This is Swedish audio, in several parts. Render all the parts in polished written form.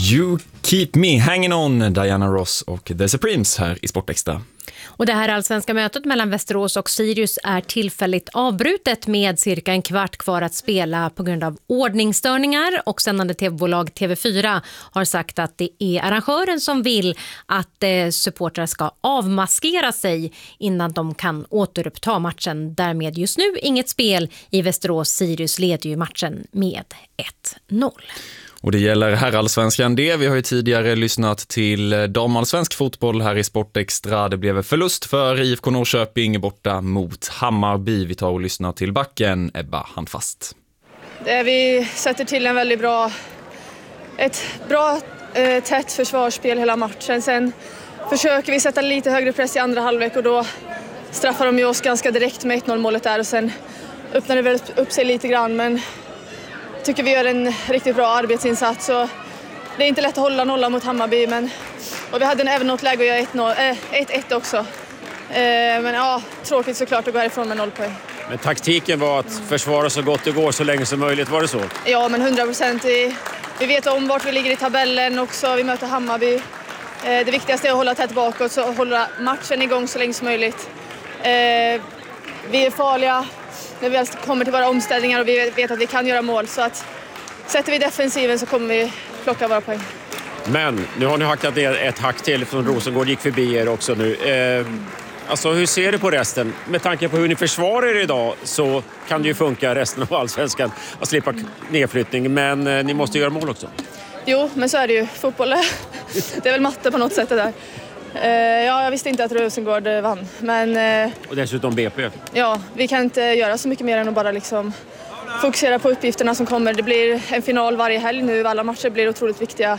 You Keep Me Hanging On, Diana Ross och The Supremes här i Sportextra. Och det här allsvenska mötet mellan Västerås och Sirius är tillfälligt avbrutet med cirka en kvart kvar att spela på grund av ordningsstörningar, och sändande tv-bolag TV4 har sagt att det är arrangören som vill att supportrar ska avmaskera sig innan de kan återuppta matchen. Därmed just nu inget spel i Västerås. Sirius leder ju matchen med 1-0. Och det gäller herrallsvenskan det. Vi har ju tidigare lyssnat till damallsvensk fotboll här i Sportextra. Det blev förlust för IFK Norrköping borta mot Hammarby. Vi tar och lyssnar till backen Ebba Handfast. Vi sätter till ett bra tätt försvarsspel hela matchen. Sen försöker vi sätta lite högre press i andra halvlek och då straffar de ju oss ganska direkt med 1-0 målet där, och sen öppnar det väl upp sig lite grann, men tycker vi gör en riktigt bra arbetsinsats. Så det är inte lätt att hålla nollan mot Hammarby, och vi hade även något läge att göra 1-1 också. Men ja, tråkigt såklart att gå härifrån med 0 poäng. Men taktiken var att försvara så gott det går så länge som möjligt, var det så? Ja, men 100%. Vi vet om vart vi ligger i tabellen också. Vi möter Hammarby. Det viktigaste är att hålla tätt bakåt och hålla matchen igång så länge som möjligt. Vi är farliga när vi kommer till våra omställningar och vi vet att vi kan göra mål. Så att sätter vi defensiven så kommer vi plocka våra poäng. Men nu har ni hackat ner ett hack till från Rosengård, gick förbi er också nu. Alltså hur ser du på resten? Med tanke på hur ni försvarar er idag så kan det ju funka resten av allsvenskan att slippa nedflyttning. Men ni måste göra mål också. Jo, men så är det ju. Fotboll, det är väl matte på något sätt det där. Jag visste inte att Rosengård vann. Men, och dessutom BP. Ja, vi kan inte göra så mycket mer än att bara fokusera på uppgifterna som kommer. Det blir en final varje helg nu. Alla matcher blir otroligt viktiga.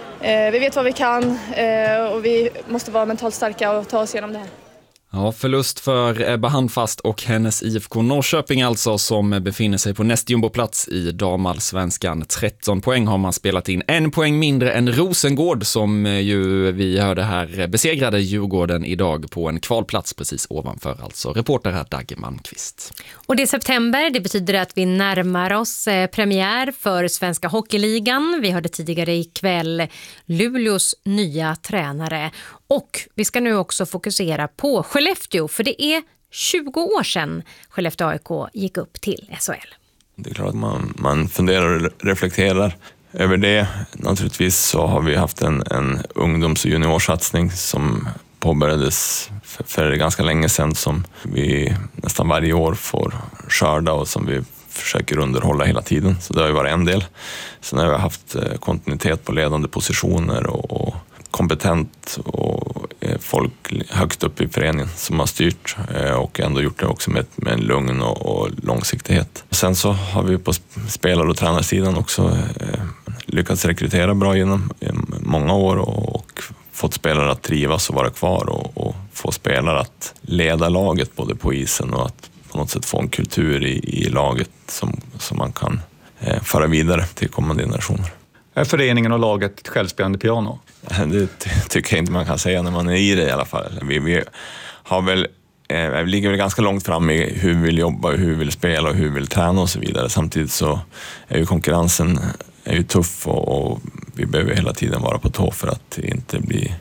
Vi vet vad vi kan och vi måste vara mentalt starka och ta oss igenom det här. Ja, förlust för Ebba Handfast och hennes IFK Norrköping alltså, som befinner sig på nästjumboplats i damallsvenskan. 13 poäng har man spelat in. 1 poäng mindre än Rosengård som ju vi hörde här besegrade Djurgården idag på en kvalplats precis ovanför. Alltså reporter här Dagge Malmqvist. Och det är september, det betyder att vi närmar oss premiär för Svenska Hockeyligan. Vi hörde tidigare ikväll Luleås nya tränare. Och vi ska nu också fokusera på Skellefteå, för det är 20 år sedan Skellefteå AIK gick upp till SHL. Det är klart att man funderar och reflekterar över det. Naturligtvis så har vi haft en ungdoms- och juniorsatsning som påbörjades för ganska länge sedan, som vi nästan varje år får skörda och som vi försöker underhålla hela tiden. Så det har ju varit en del. Sen har vi haft kontinuitet på ledande positioner och kompetent och folk högt upp i föreningen som har styrt och ändå gjort det också med en lugn och långsiktighet. Sen så har vi på spelar- och tränarsidan också lyckats rekrytera bra genom många år och fått spelare att trivas och vara kvar och få spelare att leda laget både på isen och att på något sätt få en kultur i laget som man kan föra vidare till kommande generationer. Är föreningen och laget ett självspelande piano? Det tycker jag inte man kan säga när man är i det i alla fall. Vi har väl, ligger väl ganska långt fram i hur vi vill jobba, hur vi vill spela och hur vi vill träna och så vidare. Samtidigt så är ju konkurrensen tuff och vi behöver hela tiden vara på tå för att inte bli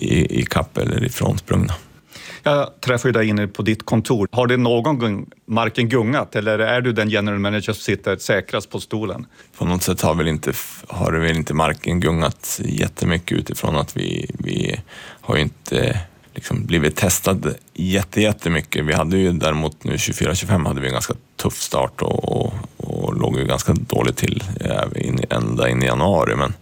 i kapp eller ifrån sprungna. Jag träffade dig inne på ditt kontor. Har det någon gång marken gungat eller är du den general manager som sitter säkrast på stolen? På något sätt har det väl inte marken gungat jättemycket utifrån att vi har ju inte blivit testad jättemycket. Vi hade ju däremot nu 24-25 hade vi en ganska tuff start och låg ju ganska dåligt till ända in i januari, men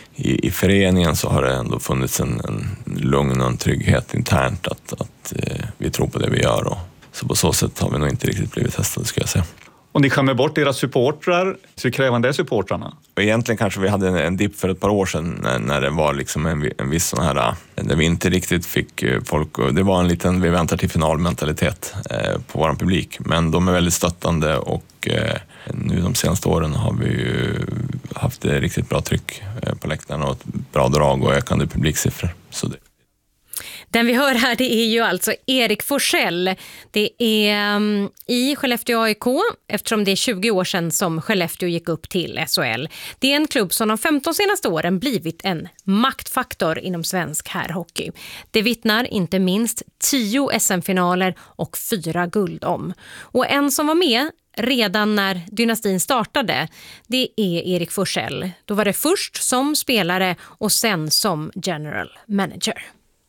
i föreningen så har det ändå funnits en lugn och en trygghet internt att vi tror på det vi gör. Och så på så sätt har vi nog inte riktigt blivit testade, ska jag säga. Och ni skämmer bort era supportrar, så krävande är supportrarna? Och egentligen kanske vi hade en dipp för ett par år sedan när det var en viss sån här, där vi inte riktigt fick folk, det var en liten vi väntar till finalmentalitet på vår publik. Men de är väldigt stöttande och nu de senaste åren har vi ju haft riktigt bra tryck på läktarna och ett bra drag och ökande publiksiffror. Så Den vi hör här, det är ju alltså Erik Forsell. Det är i Skellefteå AIK, eftersom det är 20 år sedan som Skellefteå gick upp till SHL. Det är en klubb som de 15 senaste åren blivit en maktfaktor inom svensk herrhockey. Det vittnar inte minst 10 SM-finaler och 4 guld om. Och en som var med redan när dynastin startade, det är Erik Forsell. Då var det först som spelare och sen som general manager.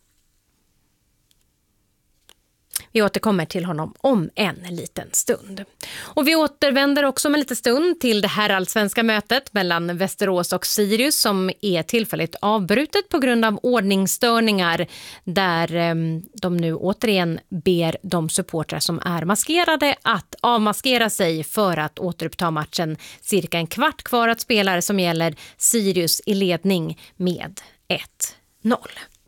Vi återkommer till honom om en liten stund. Och vi återvänder också om en liten stund till det här allsvenska mötet mellan Västerås och Sirius som är tillfälligt avbrutet på grund av ordningsstörningar, där de nu återigen ber de supportrar som är maskerade att avmaskera sig för att återuppta matchen. Cirka en kvart kvar att spela, som gäller Sirius i ledning med 1-0.